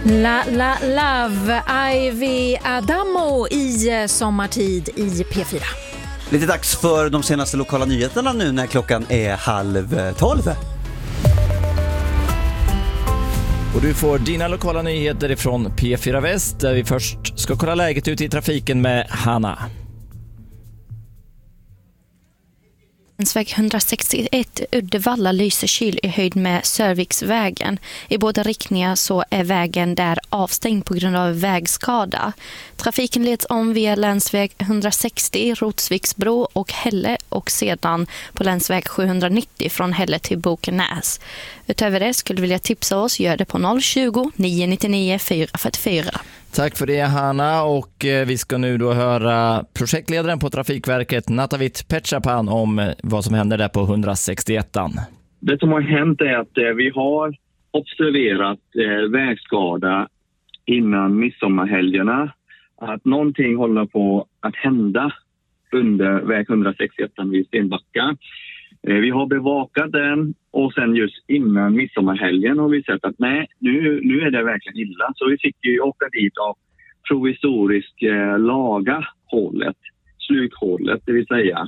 La La Love, Ivy Adamo i sommartid i P4. Lite dags för de senaste lokala nyheterna nu när klockan är 11:30. Och du får dina lokala nyheter ifrån P4 Väst där vi först ska kolla läget ute i trafiken med Hanna. Länsväg 161 Uddevalla-Lysekil i höjd med Sörviksvägen. I båda riktningar så är vägen där avstängd på grund av vägskada. Trafiken leds om via länsväg 160 Rotsviksbro och Hälle och sedan på länsväg 790 från Hälle till Bokenäs. Utöver det skulle vilja tipsa oss, gör det på 020-999 444. Tack för det Hanna, och vi ska nu då höra projektledaren på Trafikverket Natavit Petchapan om vad som händer där på 161an. Det som har hänt är att vi har observerat vägskada innan midsommarhelgerna. Att någonting håller på att hända under väg 161 vid Stenbacka. Vi har bevakat den och sen just innan midsommarhelgen har vi sett att nej, nu är det verkligen illa. Så vi fick ju åka dit och provisoriskt laga hålet, slukhålet det vill säga,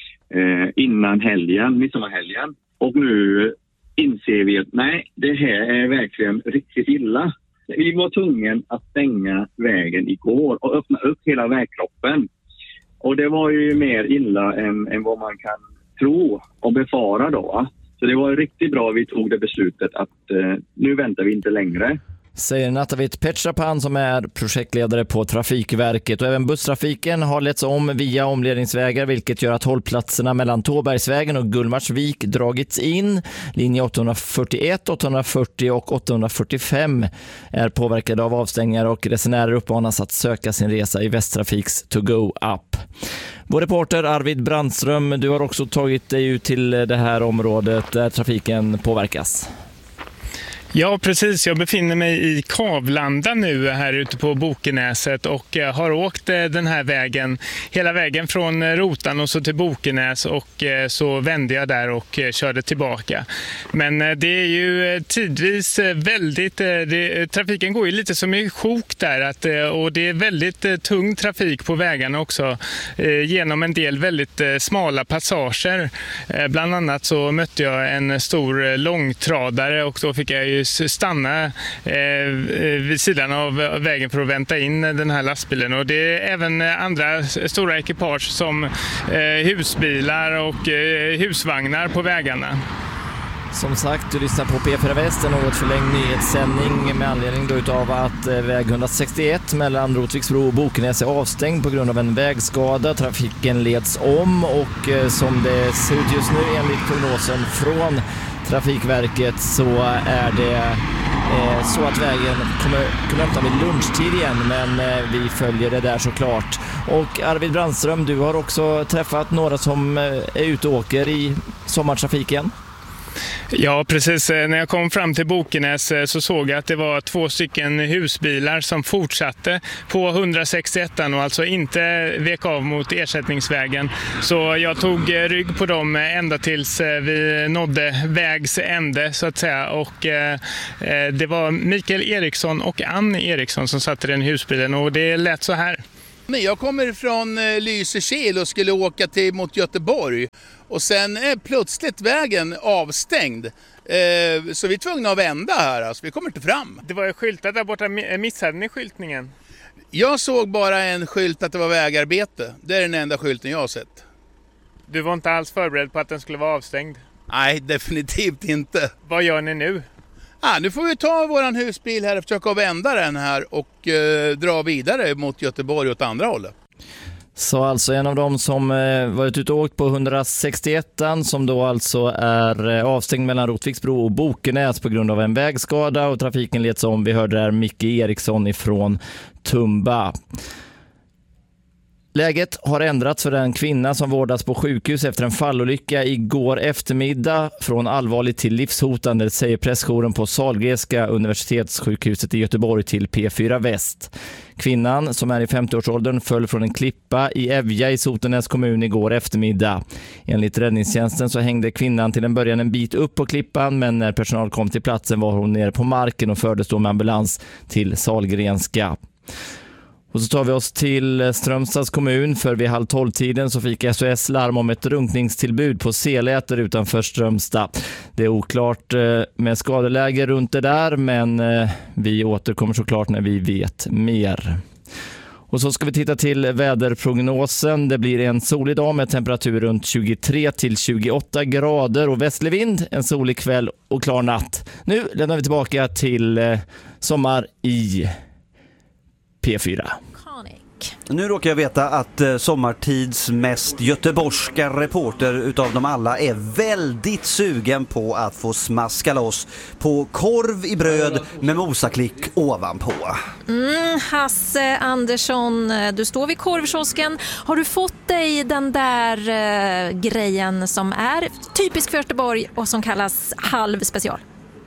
innan midsommarhelgen. Och nu inser vi att nej, det här är verkligen riktigt illa. Vi var tvungna att stänga vägen igår och öppna upp hela vägkroppen. Och det var ju mer illa än vad man kan tro och befara då. Så det var riktigt bra vi tog det beslutet att nu väntar vi inte längre. Säger Natavit Petchapan som är projektledare på Trafikverket. Och även busstrafiken har letts om via omledningsvägar, vilket gör att hållplatserna mellan Tåbergsvägen och Gullmarsvik dragits in. Linje 841, 840 och 845 är påverkade av avstängningar och resenärer uppmanas att söka sin resa i Västtrafiks To-Go-app. Vår reporter Arvid Brandström, du har också tagit dig ut till det här området där trafiken påverkas. Ja, precis. Jag befinner mig i Kavlanda nu här ute på Bokenäset och har åkt den här vägen, hela vägen från Rotan och så till Bokenäs, och så vände jag där och körde tillbaka. Men det är ju tidvis väldigt, trafiken går ju lite som i sjok där och det är väldigt tung trafik på vägarna också genom en del väldigt smala passager. Bland annat så mötte jag en stor långtradare och då fick jag ju stanna vid sidan av vägen för att vänta in den här lastbilen. Och det är även andra stora ekipage som husbilar och husvagnar på vägarna. Som sagt, du lyssnar på P4 Väst, en något förlängd nyhetssändning med anledning då utav att väg 161 mellan Rotsviksbro och Bokenäs är avstängd på grund av en vägskada. Trafiken leds om och som det ser ut just nu enligt prognosen från Trafikverket så är det så att vägen kommer kunna öppna vid lunchtid igen, men vi följer det där såklart. Och Arvid Brandström, du har också träffat några som är ute och åker i sommartrafiken. Ja, precis. När jag kom fram till Bokenäs så såg jag att det var 2 stycken husbilar som fortsatte på 161 och alltså inte vek av mot ersättningsvägen. Så jag tog rygg på dem ända tills vi nådde vägs ände så att säga. Och det var Mikael Eriksson och Ann Eriksson som satt i den husbilen och det lät så här. Men jag kommer från Lysekil och skulle åka mot Göteborg och sen är plötsligt vägen avstängd. Så vi är tvungna att vända här, alltså. Vi kommer inte fram. Det var ju skyltat där borta, missade ni skyltningen? Jag såg bara en skylt att det var vägarbete. Det är den enda skylten jag har sett. Du var inte alls förberedd på att den skulle vara avstängd? Nej, definitivt inte. Vad gör ni nu? Nu får vi ta våran husbil här och försöka vända den här och dra vidare mot Göteborg åt andra hållet. Så alltså en av dem som varit ute och åkt på 161an som då alltså är avstängd mellan Rotviksbro och Bokenäs på grund av en vägskada och trafiken leds om. Vi hörde där Micke Eriksson ifrån Tumba. Läget har ändrats för en kvinna som vårdas på sjukhus efter en fallolycka igår eftermiddag. Från allvarligt till livshotande, säger pressjouren på Sahlgrenska universitetssjukhuset i Göteborg till P4 Väst. Kvinnan, som är i 50-årsåldern, föll från en klippa i Evja i Sotenäs kommun igår eftermiddag. Enligt räddningstjänsten så hängde kvinnan till en början en bit upp på klippan, men när personal kom till platsen var hon nere på marken och fördes då med ambulans till Sahlgrenska. Och så tar vi oss till Strömstads kommun, för vid 11:30 så fick SOS larm om ett drunkningstillbud på Seläter utanför Strömstad. Det är oklart med skadeläge runt det där, men vi återkommer såklart när vi vet mer. Och så ska vi titta till väderprognosen. Det blir en solig dag med temperatur runt 23 till 28 grader och västlig vind, en solig kväll och klar natt. Nu lämnar vi tillbaka till sommar i P4. Nu råkar jag veta att sommartids mest göteborgska reporter utav dem alla är väldigt sugen på att få smaska loss på korv i bröd med mosaklick ovanpå. Hasse Andersson, du står vid korvkiosken. Har du fått dig den där grejen som är typisk för Göteborg och som kallas halv special?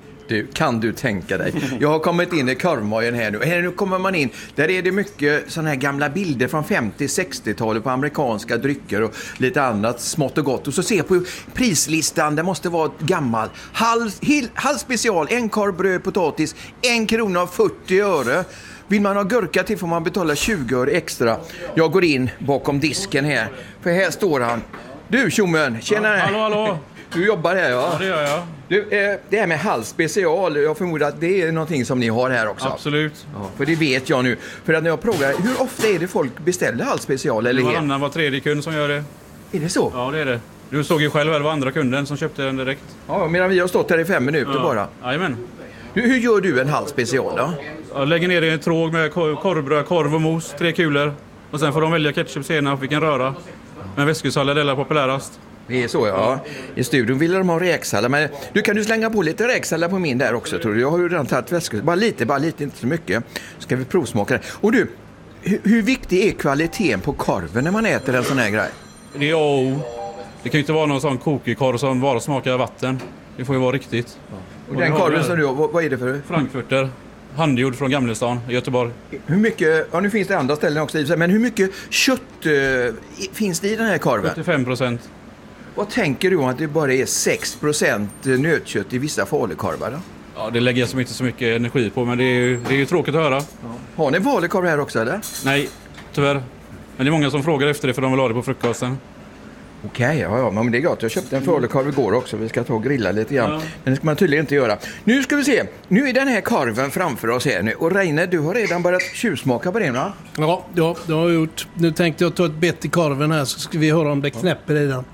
Kan du tänka dig? Jag har kommit in i korvmojen här nu. Här nu kommer man in. Där är det mycket såna här gamla bilder från 50-60-talet på amerikanska drycker och lite annat smått och gott. Och så ser på prislistan, det måste vara gammal. Halv special, en korv bröd, potatis, 1 krona och 40 öre. Vill man ha gurka till får man betala 20 öre extra. Jag går in bakom disken här. För här står han. Du tjommen, tjena. Hallå. Du jobbar här, ja? Ja, det gör jag. Du, det här med halv special, jag förmodar att det är någonting som ni har här också. Absolut. Ja, för det vet jag nu. För att när jag frågar, hur ofta är det folk beställer halv special? Eller Varannan var tredje kund som gör det. Är det så? Ja, det är det. Du såg ju själv, det var andra kunden som köpte den direkt. Ja, medan vi har stått här i 5 minuter bara. Jajamän. Hur gör du en halv special då? Jag lägger ner det i en tråg med korvbröd, korv och mos, 3 kulor. Och sen får de välja ketchup, senap, vilken röra. Men väskosallad är populärast. Det är så, ja. I studion ville de ha räksallad. Men kan du slänga på lite räksallad på min där också, tror du? Jag har ju redan tagit väskor. Bara lite, inte så mycket. Ska vi provsmaka det. Och du, hur viktig är kvaliteten på korven när man äter en sån här grej? Det kan ju inte vara någon sån kokig-korv som bara smakar vatten. Det får ju vara riktigt. Och den korven som du har, vad är det för? Frankfurter. Handgjord från Gamlestan i Göteborg. Hur mycket, nu finns det andra ställen också, men hur mycket kött finns det i den här korven? 75%. Vad tänker du om att det bara är 6% nötkött i vissa falukorvar då? Ja, det lägger jag inte så mycket energi på, men det är ju tråkigt att höra. Ja. Har ni falukorv här också, eller? Nej, tyvärr. Men det är många som frågar efter det, för de vill ha det på frukosten. Okej, ja, men det är gott. Jag köpte en falukorv igår också. Vi ska ta och grilla lite grann. Ja. Men det ska man tydligen inte göra. Nu ska vi se. Nu är den här korven framför oss här nu. Och Reine, du har redan börjat tjuvsmaka på den, va? Ja, det har jag gjort. Nu tänkte jag ta ett bett i korven här, så ska vi höra om det knäpper i den.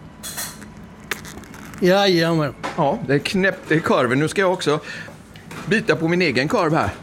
Jajamän. Ja, det knäppte i korven. Nu ska jag också bita på min egen korv här.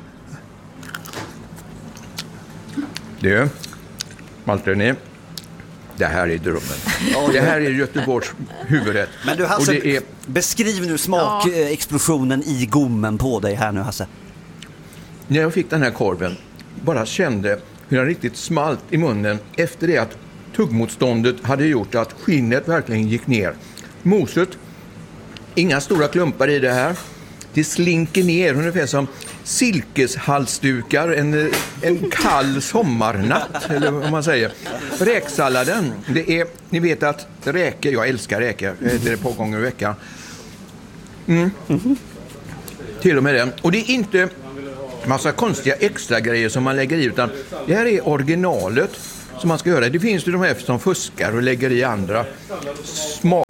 Du, Malte, det här är drömmen. Det här är Göteborgs huvudrätt. Men du Hasse, och det är... beskriv nu smakexplosionen i gommen på dig här nu, Hasse. När jag fick den här korven, bara kände hur den riktigt smalt i munnen efter det att tuggmotståndet hade gjort att skinnet verkligen gick ner. Moset, inga stora klumpar i det här. Det slinker ner ungefär som silkeshalsdukar en kall sommarnatt, eller vad man säger. Räksalladen, det är, ni vet att räkor, jag älskar räkor, jag äter det ett par gånger i veckan. Till och med den. Och det är inte massa konstiga extra grejer som man lägger i, utan det här är originalet som man ska göra. Det finns ju de här som fuskar och lägger i andra smak.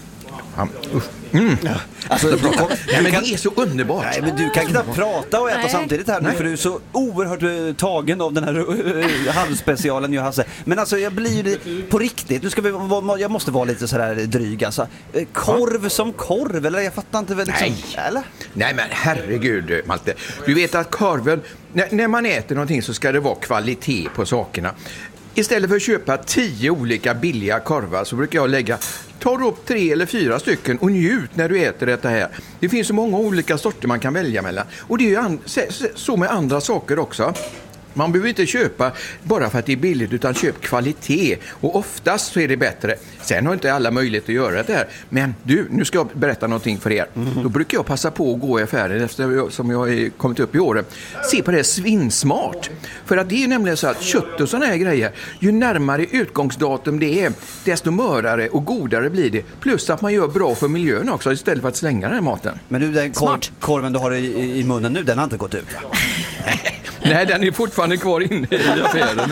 Alltså, men det är så underbart. Nej, men du kan knappt prata och äta samtidigt här nu, för du är så oerhört tagen av den här halvspecialen, Hasse. Men alltså, jag blir ju på riktigt. Nu ska jag måste vara lite sådär dryg, alltså. Korv som korv, eller jag fattar inte väl liksom, eller? Nej, men herregud, Malte. Du vet att korven, när man äter någonting så ska det vara kvalitet på sakerna. Istället för att köpa 10 olika billiga korvar så brukar jag ta upp 3 eller 4 stycken och njut när du äter detta här. Det finns så många olika sorter man kan välja mellan. Och det är ju så med andra saker också. Man behöver inte köpa bara för att det är billigt, utan köp kvalitet. Och oftast så är det bättre. Sen har inte alla möjlighet att göra det här. Men du, nu ska jag berätta någonting för er. Då brukar jag passa på att gå i affären efter som jag har kommit upp i åren. Se på det här Svinsmart. För att det är nämligen så att kött och sådana här grejer, ju närmare utgångsdatum det är, desto mörare och godare blir det. Plus att man gör bra för miljön också istället för att slänga den här maten. Men du, den korven du har i munnen nu, den har inte gått ut, va? Nej, den är fortfarande kvar inne i affären.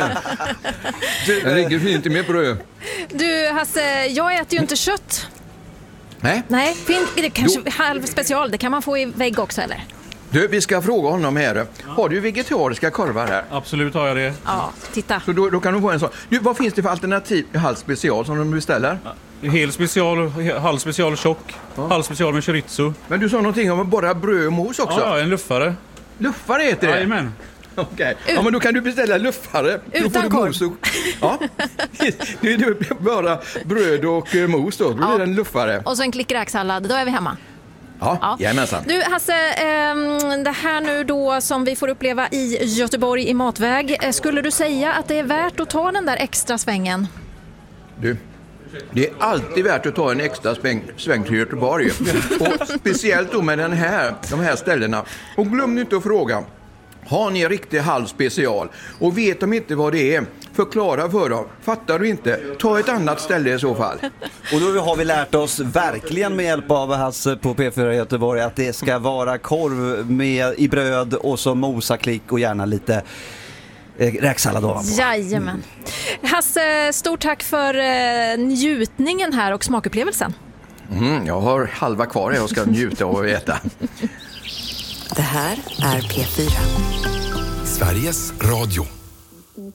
Den ligger fint med bröd. Du Hasse, jag äter ju inte kött. Nej. Det kanske halv special, det kan man få i vägg också, eller? Du, vi ska fråga honom här. Har du vegetariska korvar här? Absolut har jag det. Ja, titta. Så då kan du få en sån. Du, vad finns det för alternativ halv special som de beställer? Hel special, halv special tjock, halv special med chorizo. Men du sa någonting om bara bröd och mos också. Ja, en luffare. Luffare heter det? Jajamän. Okej. Ja, men då kan du beställa luffare. Utan korv. Ja. Det är bara bröd och mos då. Då blir det en luffare. Och så en klick räksallad, då är vi hemma. Ja, jajamensan. Du Hasse, det här nu då som vi får uppleva i Göteborg i matväg. Skulle du säga att det är värt att ta den där extra svängen? Du, det är alltid värt att ta en extra sväng till Göteborg. Och speciellt då med de här ställena. Och glöm inte att fråga. Har ni riktigt halv special och vet de inte vad det är, förklara för dem. Fattar du inte, ta ett annat ställe i så fall. Och då har vi lärt oss verkligen med hjälp av Hasse på P4 Göteborg att det ska vara korv med i bröd och så mosaklick och gärna lite räksallad ovanpå. Jajamän. Hasse, stort tack för njutningen här och smakupplevelsen. Jag har halva kvar jag ska njuta av att äta. Det här är P4. Sveriges Radio.